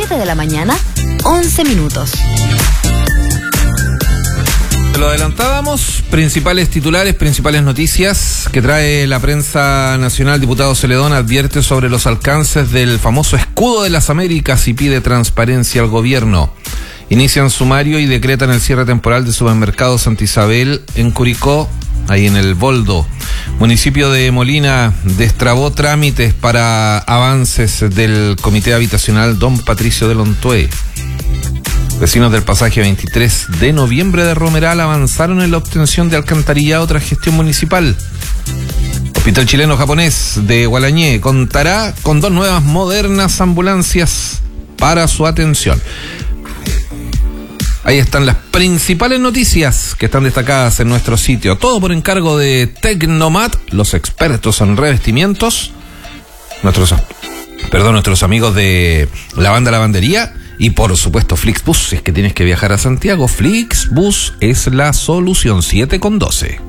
7 de la mañana, 11 minutos. Lo adelantábamos, principales titulares, principales noticias que trae la prensa nacional. Diputado Celedón advierte sobre los alcances del famoso escudo de las Américas y pide transparencia al gobierno. Inician sumario y decretan el cierre temporal de supermercado Santa Isabel en Curicó, ahí en el Boldo. Municipio de Molina destrabó trámites para avances del Comité Habitacional Don Patricio de Lontué. Vecinos del pasaje 23 de noviembre de Romeral avanzaron en la obtención de alcantarillado tras gestión municipal. Hospital Chileno-Japonés de Gualañé contará con 2 nuevas modernas ambulancias para su atención. Ahí están las principales noticias que están destacadas en nuestro sitio. Todo por encargo de Tecnomat, los expertos en revestimientos. Nuestros amigos de la banda Lavandería. Y por supuesto Flixbus, si es que tienes que viajar a Santiago, Flixbus es la solución. 7:12.